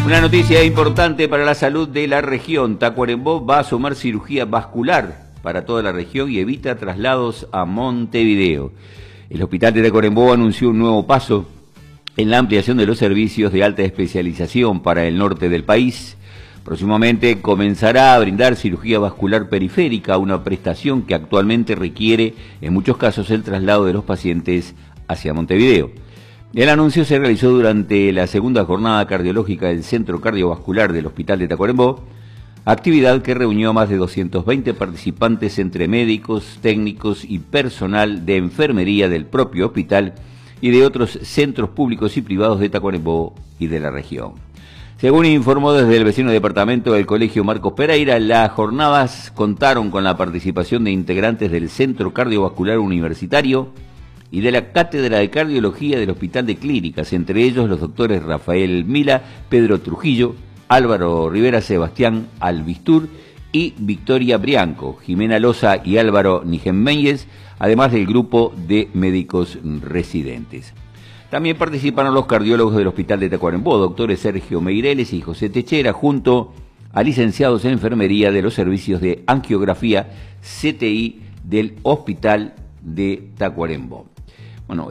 Una noticia importante para la salud de la región. Tacuarembó va a sumar cirugía vascular para toda la región y evita traslados a Montevideo. El hospital de Tacuarembó anunció un nuevo paso en la ampliación de los servicios de alta especialización para el norte del país. Próximamente comenzará a brindar cirugía vascular periférica, una prestación que actualmente requiere en muchos casos el traslado de los pacientes hacia Montevideo. El anuncio se realizó durante la segunda jornada cardiológica del Centro Cardiovascular del Hospital de Tacuarembó, actividad que reunió a más de 220 participantes entre médicos, técnicos y personal de enfermería del propio hospital y de otros centros públicos y privados de Tacuarembó y de la región. Según informó desde el vecino departamento del Colegio Marcos Pereira, las jornadas contaron con la participación de integrantes del Centro Cardiovascular Universitario y de la Cátedra de Cardiología del Hospital de Clínicas, entre ellos los doctores Rafael Mila, Pedro Trujillo, Álvaro Rivera Sebastián Albistur y Victoria Brianco, Jimena Loza y Álvaro Nijenmeñez, además del grupo de médicos residentes. También participaron los cardiólogos del Hospital de Tacuarembó, doctores Sergio Meireles y José Techera, junto a licenciados en enfermería de los servicios de angiografía CTI del Hospital de Tacuarembó. Bueno,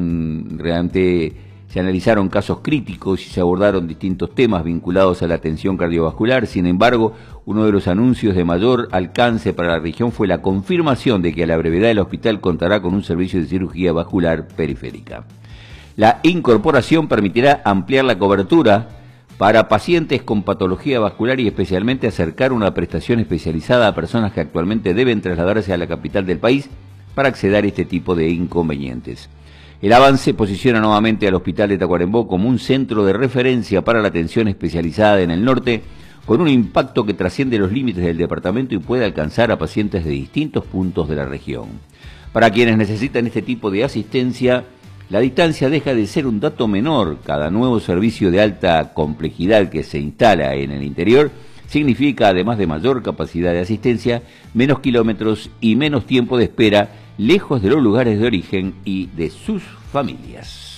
realmente se analizaron casos críticos y se abordaron distintos temas vinculados a la atención cardiovascular. Sin embargo, uno de los anuncios de mayor alcance para la región fue la confirmación de que a la brevedad el hospital contará con un servicio de cirugía vascular periférica. La incorporación permitirá ampliar la cobertura para pacientes con patología vascular y especialmente acercar una prestación especializada a personas que actualmente deben trasladarse a la capital del país para acceder a este tipo de inconvenientes. El avance posiciona nuevamente al Hospital de Tacuarembó como un centro de referencia para la atención especializada en el norte, con un impacto que trasciende los límites del departamento y puede alcanzar a pacientes de distintos puntos de la región. Para quienes necesitan este tipo de asistencia, la distancia deja de ser un dato menor. Cada nuevo servicio de alta complejidad que se instala en el interior significa, además de mayor capacidad de asistencia, menos kilómetros y menos tiempo de espera lejos de los lugares de origen y de sus familias.